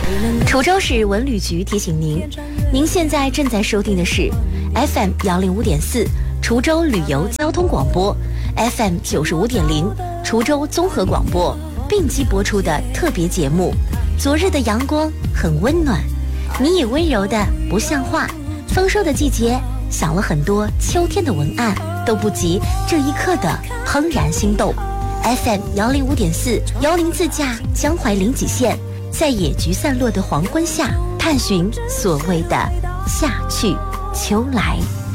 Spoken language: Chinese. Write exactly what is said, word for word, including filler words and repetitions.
滁州市文旅局提醒您，您现在正在收听的是 F M 幺零五点四滁州旅游交通广播 ，F M 九十五点零滁州综合广播并机播出的特别节目。昨日的阳光很温暖，你也温柔的不像话。丰收的季节，想了很多秋天的文案，都不及这一刻的怦然心动。F M 幺零五点四，邀您自驾江淮临济县，在野菊散落的黄昏下，探寻所谓的夏去秋来。